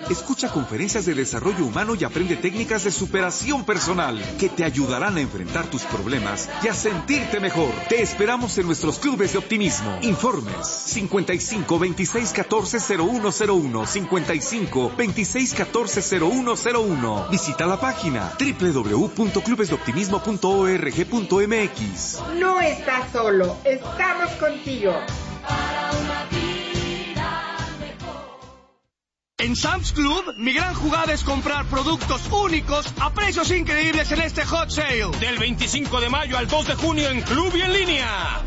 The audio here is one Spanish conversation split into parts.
Escucha conferencias de desarrollo humano y aprende técnicas de superación personal que te ayudarán a enfrentar tus problemas y a sentirte mejor. Te esperamos en nuestros clubes de optimismo. Informes 55 26 14 0101, 55 26 14 0101. Visita la página www.clubesdeoptimismo.org.mx. No estás solo, estamos contigo. En Sam's Club, mi gran jugada es comprar productos únicos a precios increíbles en este Hot Sale. Del 25 de mayo al 2 de junio en Club y en línea.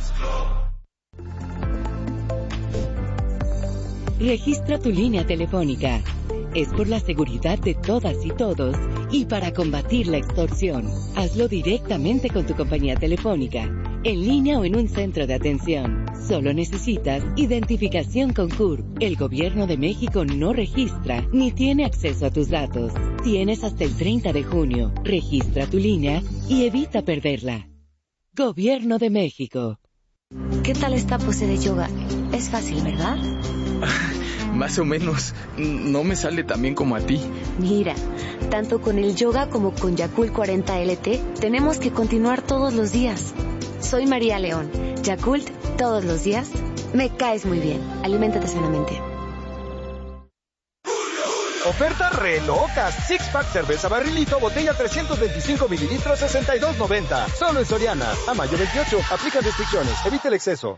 Registra tu línea telefónica. Es por la seguridad de todas y todos y para combatir la extorsión. Hazlo directamente con tu compañía telefónica, en línea o en un centro de atención. Solo necesitas identificación con CURP. El Gobierno de México no registra ni tiene acceso a tus datos. Tienes hasta el 30 de junio. Registra tu línea y evita perderla. Gobierno de México. ¿Qué tal esta pose de yoga? Es fácil, ¿verdad? Más o menos. No me sale tan bien como a ti. Mira, tanto con el yoga como con Yakult 40 LT, tenemos que continuar todos los días. Soy María León. Yakult, todos los días. Me caes muy bien. Aliméntate sanamente. Ofertas re locas. Six Pack cerveza barrilito, botella 325 mililitros, 62.90. Solo en Soriana. A mayo 28. Aplica restricciones. Evite el exceso.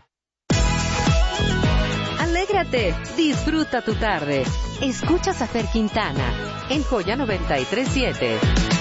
Alégrate, disfruta tu tarde. Escuchas a Fer Quintana en Joya 93.7.